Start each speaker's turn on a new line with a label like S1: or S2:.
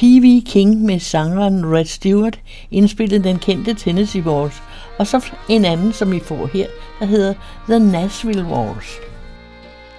S1: P.V. King med sangeren Rod Stewart indspillede den kendte Tennessee Waltz, og så en anden, som I får her, der hedder The Nashville Waltz.